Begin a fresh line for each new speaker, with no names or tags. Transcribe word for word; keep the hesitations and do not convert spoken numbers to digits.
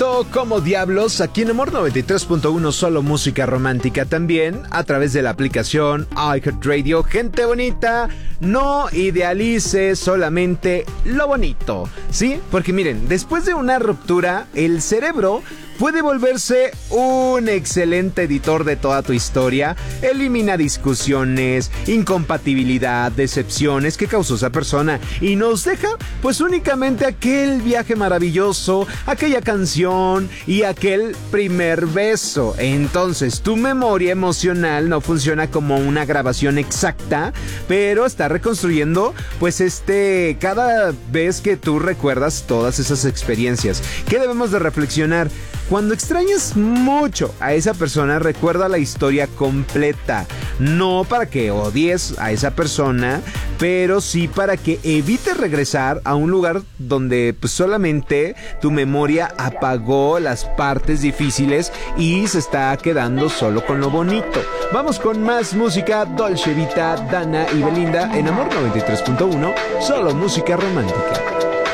directo como diablos aquí en Amor noventa y tres punto uno, solo música romántica, también a través de la aplicación iHeartRadio. Gente bonita, no idealice solamente lo bonito, ¿sí? Porque miren, después de una ruptura, el cerebro puede volverse un excelente editor de toda tu historia. Elimina discusiones, incompatibilidad, decepciones que causó esa persona y nos deja pues únicamente aquel viaje maravilloso, aquella canción y aquel primer beso. Entonces tu memoria emocional no funciona como una grabación exacta, pero está reconstruyendo pues este cada vez que tú recuerdas todas esas experiencias. ¿Qué debemos de reflexionar? Cuando extrañas mucho a esa persona, recuerda la historia completa. No para que odies a esa persona, pero sí para que evites regresar a un lugar donde pues, solamente tu memoria apagó las partes difíciles y se está quedando solo con lo bonito. Vamos con más música. Dolce Vita, Dana y Belinda en Amor noventa y tres punto uno, solo música romántica.